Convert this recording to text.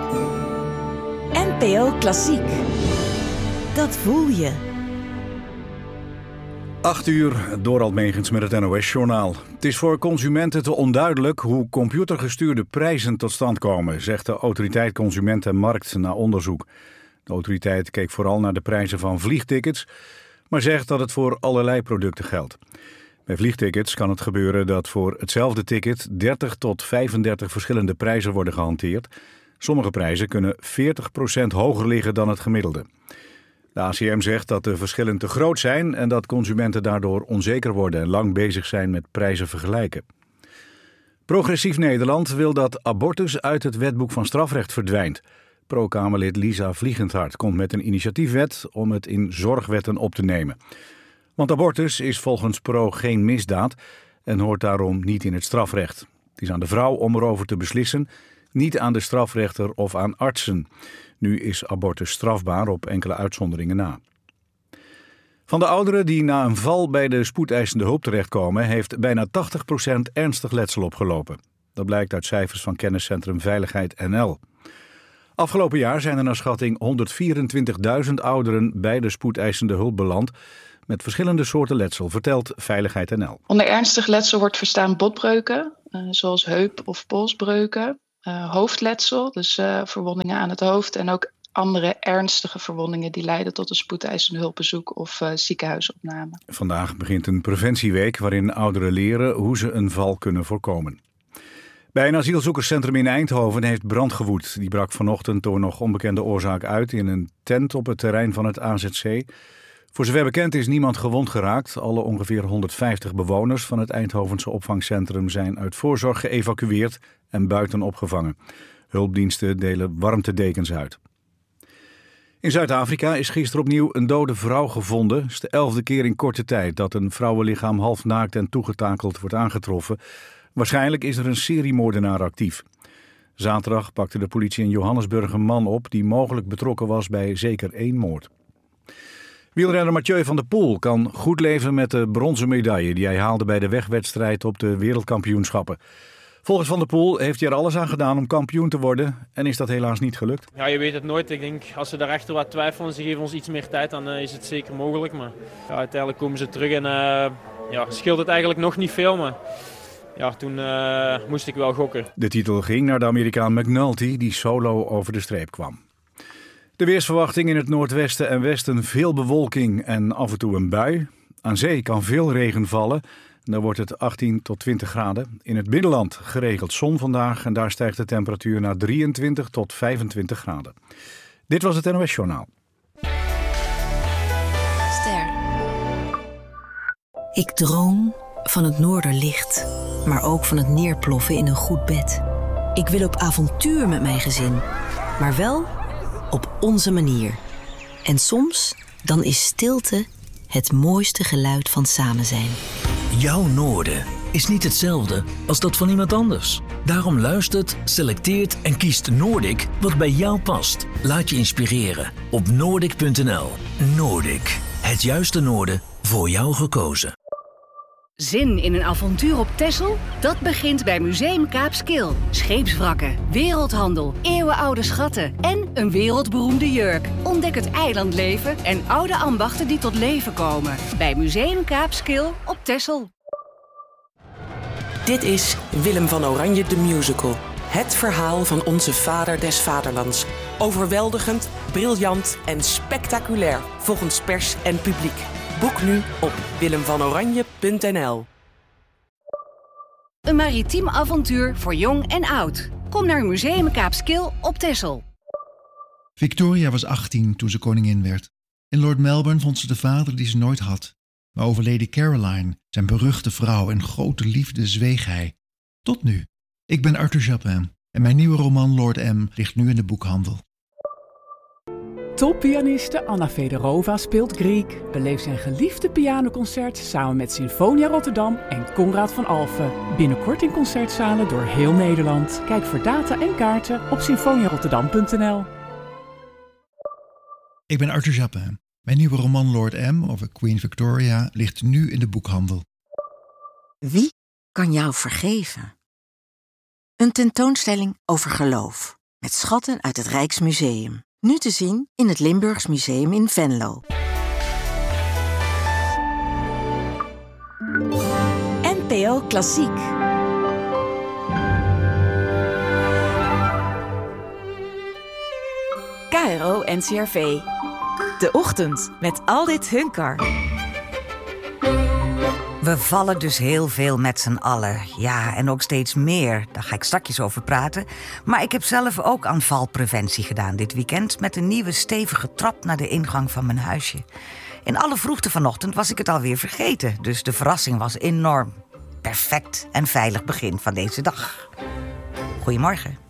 NPO Klassiek. Dat voel je. 8:00, Dorald Megens met het NOS-journaal. Het is voor consumenten te onduidelijk hoe computergestuurde prijzen tot stand komen, zegt de autoriteit Consument en Markt na onderzoek. De autoriteit keek vooral naar de prijzen van vliegtickets, maar zegt dat het voor allerlei producten geldt. Bij vliegtickets kan het gebeuren dat voor hetzelfde ticket 30 tot 35 verschillende prijzen worden gehanteerd. Sommige prijzen kunnen 40% hoger liggen dan het gemiddelde. De ACM zegt dat de verschillen te groot zijn en dat consumenten daardoor onzeker worden en lang bezig zijn met prijzen vergelijken. Progressief Nederland wil dat abortus uit het wetboek van strafrecht verdwijnt. Pro-Kamerlid Lisa Vliegendhart komt met een initiatiefwet om het in zorgwetten op te nemen. Want abortus is volgens Pro geen misdaad en hoort daarom niet in het strafrecht. Het is aan de vrouw om erover te beslissen, niet aan de strafrechter of aan artsen. Nu is abortus strafbaar op enkele uitzonderingen na. Van de ouderen die na een val bij de spoedeisende hulp terechtkomen, heeft bijna 80% ernstig letsel opgelopen. Dat blijkt uit cijfers van kenniscentrum Veiligheid NL. Afgelopen jaar zijn er naar schatting 124.000 ouderen bij de spoedeisende hulp beland met verschillende soorten letsel, vertelt Veiligheid NL. Onder ernstig letsel wordt verstaan botbreuken, zoals heup- of polsbreuken. Hoofdletsel, dus verwondingen aan het hoofd en ook andere ernstige verwondingen die leiden tot een spoedeisende hulpbezoek of ziekenhuisopname. Vandaag begint een preventieweek waarin ouderen leren hoe ze een val kunnen voorkomen. Bij een asielzoekerscentrum in Eindhoven heeft brand gewoed. Die brak vanochtend door nog onbekende oorzaak uit in een tent op het terrein van het AZC. Voor zover bekend is niemand gewond geraakt. Alle ongeveer 150 bewoners van het Eindhovense opvangcentrum zijn uit voorzorg geëvacueerd en buiten opgevangen. Hulpdiensten delen warmtedekens uit. In Zuid-Afrika is gisteren opnieuw een dode vrouw gevonden. Het is de 11e keer in korte tijd dat een vrouwenlichaam half naakt en toegetakeld wordt aangetroffen. Waarschijnlijk is er een seriemoordenaar actief. Zaterdag pakte de politie in Johannesburg een man op die mogelijk betrokken was bij zeker 1 moord. Wielrenner Mathieu van der Poel kan goed leven met de bronzen medaille die hij haalde bij de wegwedstrijd op de wereldkampioenschappen. Volgens Van der Poel heeft hij er alles aan gedaan om kampioen te worden en is dat helaas niet gelukt. Ja, je weet het nooit. Ik denk als ze daarachter wat twijfelen, ze geven ons iets meer tijd, dan is het zeker mogelijk. Maar ja, uiteindelijk komen ze terug en scheelt het eigenlijk nog niet veel. Maar ja, toen moest ik wel gokken. De titel ging naar de Amerikaan McNulty die solo over de streep kwam. De weersverwachting in het noordwesten en westen veel bewolking en af en toe een bui. Aan zee kan veel regen vallen. Dan wordt het 18 tot 20 graden. In het binnenland geregeld zon vandaag en daar stijgt de temperatuur naar 23 tot 25 graden. Dit was het NOS-journaal. Ster. Ik droom van het noorderlicht, maar ook van het neerploffen in een goed bed. Ik wil op avontuur met mijn gezin, maar wel op onze manier. En soms, dan is stilte het mooiste geluid van samen zijn. Jouw noorden is niet hetzelfde als dat van iemand anders. Daarom luistert, selecteert en kiest Noordic wat bij jou past. Laat je inspireren op Noordic.nl. Noordic, het juiste noorden voor jou gekozen. Zin in een avontuur op Texel? Dat begint bij Museum Kaapskil. Scheepswrakken, wereldhandel, eeuwenoude schatten en een wereldberoemde jurk. Ontdek het eilandleven en oude ambachten die tot leven komen. Bij Museum Kaapskil op Texel. Dit is Willem van Oranje de Musical. Het verhaal van onze vader des vaderlands. Overweldigend, briljant en spectaculair volgens pers en publiek. Boek nu op willemvanoranje.nl. Een maritiem avontuur voor jong en oud. Kom naar Museum Kaapskil op Texel. Victoria was 18 toen ze koningin werd. In Lord Melbourne vond ze de vader die ze nooit had. Maar over Lady Caroline, zijn beruchte vrouw en grote liefde, zweeg hij. Tot nu. Ik ben Arthur Japin en mijn nieuwe roman Lord M ligt nu in de boekhandel. Toppianiste Anna Fedorova speelt Grieg. Beleef zijn geliefde pianoconcert samen met Sinfonia Rotterdam en Conrad van Alphen. Binnenkort in concertzalen door heel Nederland. Kijk voor data en kaarten op sinfoniarotterdam.nl. Ik ben Arthur Japin. Mijn nieuwe roman Lord M over Queen Victoria ligt nu in de boekhandel. Wie kan jou vergeven? Een tentoonstelling over geloof. met schatten uit het Rijksmuseum. Nu te zien in het Limburgs Museum in Venlo. NPO Klassiek. KRO NCRV. De ochtend met Aldit Hunkar. We vallen dus heel veel met z'n allen. Ja, en ook steeds meer. Daar ga ik straks over praten. Maar ik heb zelf ook aan valpreventie gedaan dit weekend... met een nieuwe stevige trap naar de ingang van mijn huisje. In alle vroegte vanochtend was ik het alweer vergeten. Dus de verrassing was enorm. Perfect en veilig begin van deze dag. Goedemorgen.